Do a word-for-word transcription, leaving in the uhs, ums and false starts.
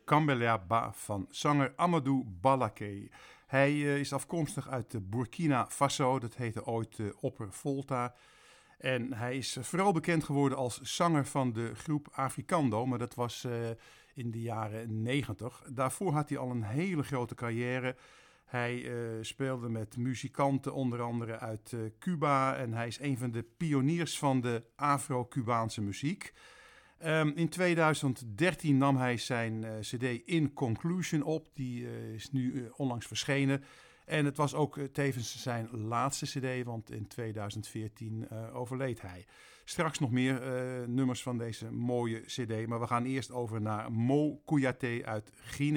Kambeleba van zanger Amadou Balaké. Hij uh, is afkomstig uit uh, Burkina Faso, dat heette ooit uh, Opper Volta. En hij is vooral bekend geworden als zanger van de groep Africando, maar dat was uh, in de jaren negentig. Daarvoor had hij al een hele grote carrière. Hij uh, speelde met muzikanten onder andere uit uh, Cuba en hij is een van de pioniers van de Afro-Cubaanse muziek. Um, in tweeduizend dertien nam hij zijn uh, cd In Conclusion op, die uh, is nu uh, onlangs verschenen. En het was ook uh, tevens zijn laatste cd, want in tweeduizend veertien uh, overleed hij. Straks nog meer uh, nummers van deze mooie cd, maar we gaan eerst over naar Mo Kouyaté uit Guinea.